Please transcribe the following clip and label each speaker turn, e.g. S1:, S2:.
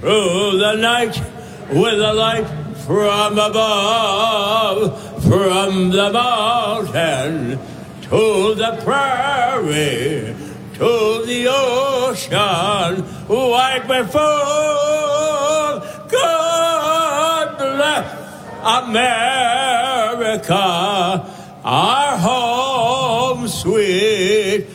S1: through the night with a light from above, from the mountain to the prairie, to the ocean, white before. God bless America, our home sweet